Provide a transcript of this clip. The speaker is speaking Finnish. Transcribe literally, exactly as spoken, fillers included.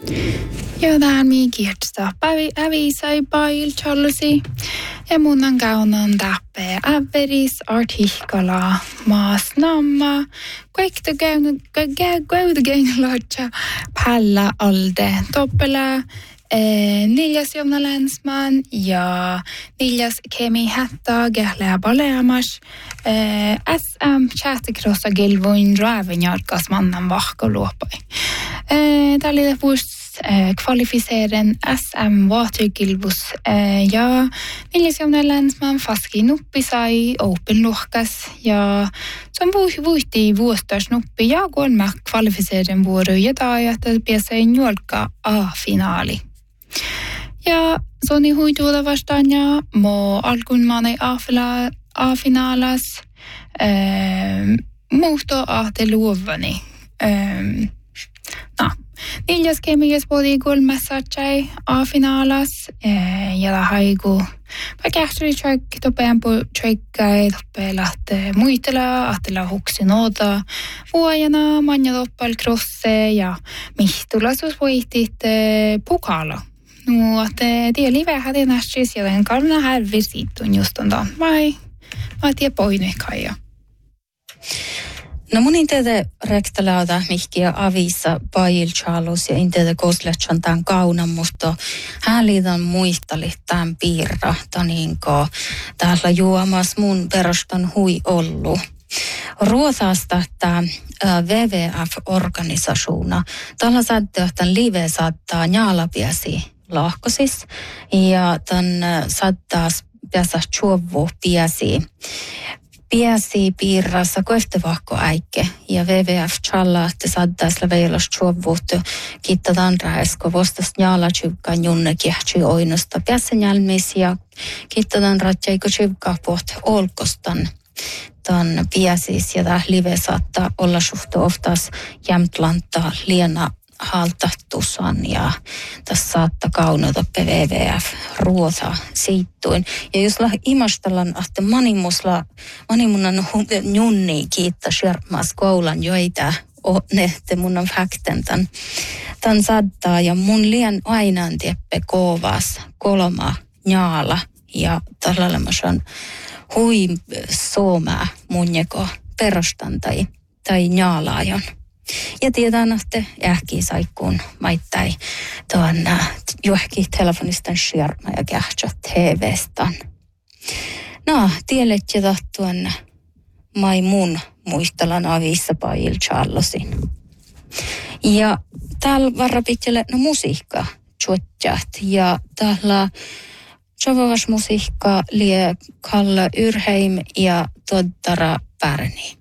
Ja tähän minä kirjoittaa avisai pail challusi. Ja mun on kaunan tappee äveris artikkala maas namma. Kaikta käytä genglaatsa palla alde toppela. Niljas Jonna Länsman ja Niljas Kemi Hätta Gählää Baleamas S M Chattikrossa Gilvoin Rävenjarkas mannan vahkoluopai. Täällä oli vuosi kvalificeren S M Watergilbus ja Niljas Jonna Länsman faski nuppi sai open luhkas ja som vuhti vuostas nuppi ja kolme kvalificeren vuoro ja taajat pääsee njolka A-finaali. Ja Soni huituuda vastaan ja mo alkuun maanai A-finaalas ähm, muhto ahte luovani. Ähm, no, Niljas kemias podi kolmessatsai A-finaalas äh, ja haiku pakähturi träk topeampu träkkai topeelahte muitela ahtela huksinooda vuojana manja toppal krosse ja mihtulasus voitit äh, pokala. No, että tie live hade nästis ja den kalna här visitun just on dan. Vai, vai tie poinekaja. No mun inteede rektalauda mihkiä avissa pail chalus ja inteede kosletsan tämän kaunan musta hälidan muistali tämän piirra taninko täällä juomas mun perustan hui ollu. Ruotsasta tämä W W F-organisationa tällä saattaa tämän live saattaa njalapiasi lahkosis ja tämän saattaa päästä chuovu piasi. Piasi piirrassa koeftevahko äikke ja W W F challa että saattais läveilos chuovuut kiittätään räisko vostas njala tjuvka junne kiehty oinosta pääsenjälmis ja kiittätään ratjaiko tjuvka poht olkostan. Tämän piasis ja tämä live saattaa olla suhto oftas jämtlanta liena haltahtusan ja tässä saattaa kaunota W W F ruota siittuin. Ja jos la imastellaan, että manimusla, manimunan junni kiittää sjarmas koulan joita nehte mun on fakten tämän, tämän saattaa ja mun liian ainaan tieppe kovas kolma njaala ja tällä on hui sooma munjeko perustan tai, tai njaalaajon. Ja tiedän, että ähki saikkuun maittai tuon johonkin telefonistan sjarma ja kähtsä T V:stan. No, tielet ja tuon mai mun muistelan avissa pail Charlosin. Ja täällä varrapitjelle no musiikka tjuotjat ja täällä Tjovavas musiikka lie Kalle Yrheim ja Toddara Pärni.